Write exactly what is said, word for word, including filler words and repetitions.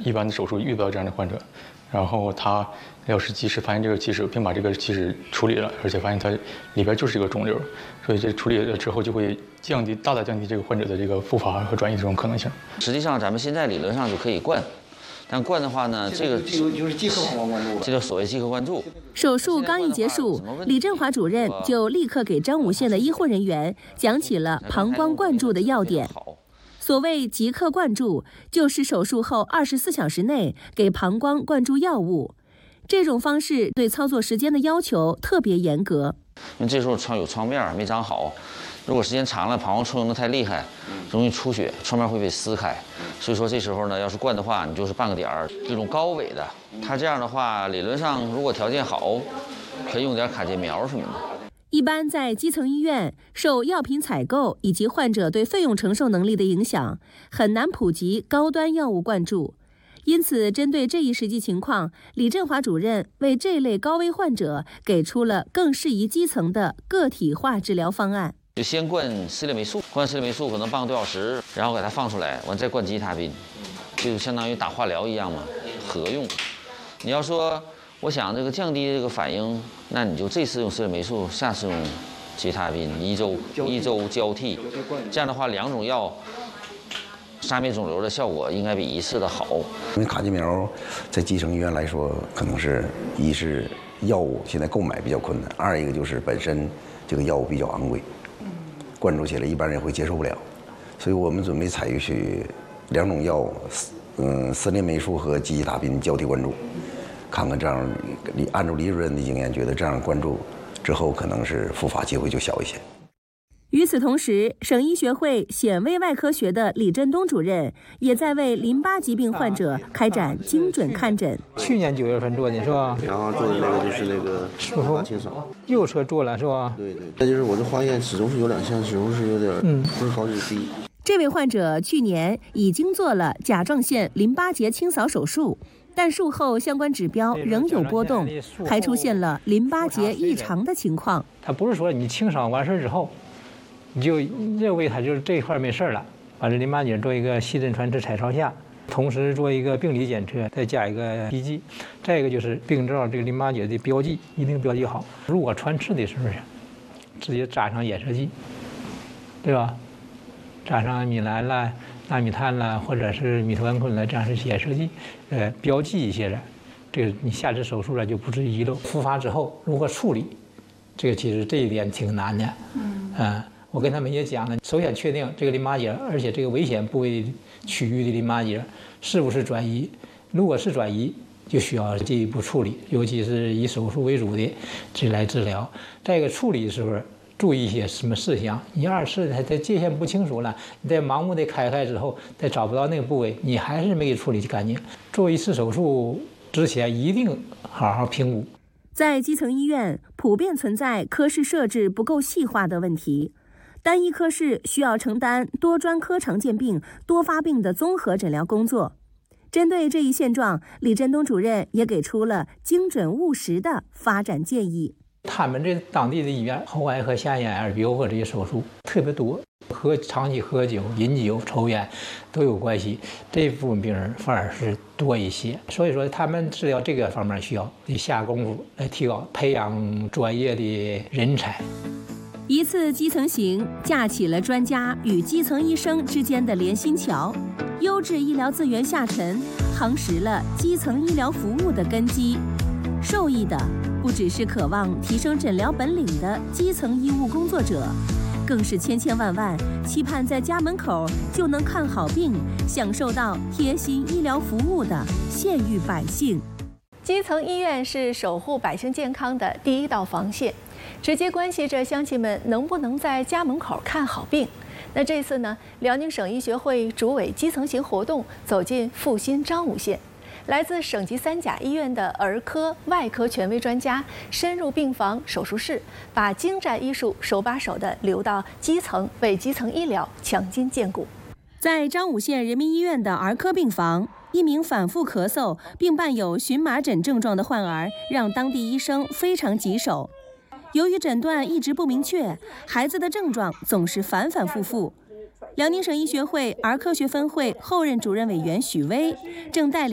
一般的手术遇不到这样的患者。然后他要是及时发现这个起始，并把这个起始处理了，而且发现它里边就是一个肿瘤，所以这处理了之后就会降低大大降低这个患者的这个复发和转移这种可能性。 实际上，咱们现在理论上就可以灌，但灌的话呢，这个就是即刻膀胱灌注了， 这就所谓即刻灌注。 手术刚一结束，李振华主任就立刻给张武县的医护人员讲起了膀胱灌注的要点。所谓即刻灌注，就是手术后二十四小时内给膀胱灌注药物。这种方式对操作时间的要求特别严格， 因为这时候创有创面没长好，如果时间长了，膀胱抽动的太厉害，容易出血，创面会被撕开。所以说这时候呢，要是灌的话，你就是半个点儿，这种高纬的，它这样的话，理论上如果条件好，可以用点卡介苗什么的。 一般在基层医院，受药品采购以及患者对费用承受能力的影响，很难普及高端药物灌注。因此，针对这一实际情况，李振华主任为这类高危患者给出了更适宜基层的个体化治疗方案。 就先灌司列霉素，灌司列霉素可能半个多小时，然后给它放出来，完再灌吉他宾，就相当于打化疗一样嘛，合用。你要说我想这个降低这个反应，那你就这次用司列霉素，下次用吉他宾，一周一周交替，这样的话两种药杀灭肿瘤的效果应该比一次的好。 因为卡介苗在基层医院来说，可能是一是药物现在购买比较困难，二一个就是本身这个药物比较昂贵，灌注起来一般人会接受不了，所以我们准备采取两种药，嗯，司列霉素和吉吉他宾交替灌注，看看这样，按照李主任的经验，觉得这样灌注之后可能是复发机会就小一些。 与此同时，省医学会显微外科学的李振东主任也在为淋巴疾病患者开展精准看诊。 去年九月份做的是吧？ 然后做的那个就是那个发清扫，右侧做了是吧？ 对对。再就是我这化验始终是有两项，始终是有点嗯，不是高就是低。 这位患者去年已经做了甲状腺淋巴结清扫手术，但术后相关指标仍有波动，还出现了淋巴结异常的情况。 它不是说你清扫完事之后，你就认为它就是这一块没事了，把这淋巴结做一个细针穿刺彩超下，同时做一个病理检测，再加一个 B G， 再一个就是病灶这个淋巴结的标记一定标记好。如果穿刺的时候直接扎上衍射剂，对吧？扎上米兰啦、纳米碳啦，或者是米托安坤啦，这样是衍射剂，呃，标记一些的，这个你下次手术了就不至于遗漏。复发之后如何处理，这个其实这一点挺难的，嗯。呃我跟他们也讲了，首先确定这个淋巴结，而且这个危险部位区域的淋巴结是不是转移，如果是转移，就需要进一步处理，尤其是以手术为主的这来治疗。再一个处理的时候注意一些什么事项，你二次它在界限不清楚了，你在盲目的开开之后，再找不到那个部位，你还是没给处理干净。做一次手术之前一定好好评估。 在基层医院，普遍存在科室设置不够细化的问题。单一科室需要承担多专科常见病、多发病的综合诊疗工作。针对这一现状，李振东主任也给出了精准务实的发展建议。 他们这当地的医院，喉癌和下咽癌、耳鼻喉科这些手术特别多，和长期喝酒、饮酒、抽烟都有关系，这部分病人反而是多一些。所以说，他们治疗这个方面需要得下功夫来提高、培养专业的人才。 一次基层行，架起了专家与基层医生之间的连心桥，优质医疗资源下沉，夯实了基层医疗服务的根基。受益的不只是渴望提升诊疗本领的基层医务工作者，更是千千万万期盼在家门口就能看好病、享受到贴心医疗服务的县域百姓。 基层医院是守护百姓健康的第一道防线，直接关系着乡亲们能不能在家门口看好病。那这次呢，辽宁省医学会主委基层行活动走进阜新张武县，来自省级三甲医院的儿科、外科权威专家深入病房、手术室，把精湛医术手把手地留到基层，为基层医疗强筋健骨。 在张武县人民医院的儿科病房，一名反复咳嗽并伴有荨麻疹症状的患儿，让当地医生非常棘手。由于诊断一直不明确，孩子的症状总是反反复复。辽宁省医学会儿科学分会后任主任委员许巍正带领